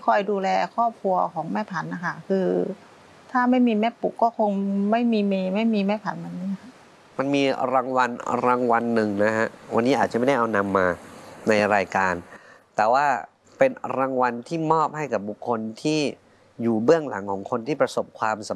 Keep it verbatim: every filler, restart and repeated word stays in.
คอยดูแลครอบครัวของแม่ผันนะคะคือถ้าไม่มีแม่ปุกก็คงไม่มีเมย์ไม่มีแม่ผันแบบนี้ค่ะมันมีรางวัลรางวัลหนึ่งนะฮะวันนี้อาจจะไม่ได้เอานำมาในรายการแต่ว่าเป็นรางวัลที่มอบให้กับบุคคลที่อยู่เบื้องหลังของคนที่ประสบความสำ